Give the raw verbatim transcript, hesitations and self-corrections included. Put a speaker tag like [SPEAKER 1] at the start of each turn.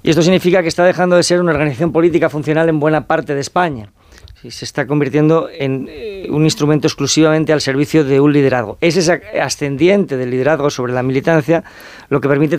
[SPEAKER 1] Y esto significa que está dejando de ser una organización política funcional en buena parte de España. Sí, se está convirtiendo en eh, un instrumento exclusivamente al servicio de un liderazgo. Es ese ascendiente del liderazgo sobre la militancia lo que permite